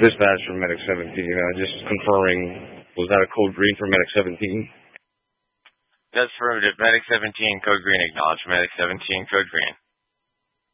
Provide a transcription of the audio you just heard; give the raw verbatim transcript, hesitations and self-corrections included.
Dispatch from Medic seventeen. Uh, just confirming, was that a code green for Medic seventeen? That's affirmative. Medic seventeen, code green, acknowledged. Medic seventeen, code green.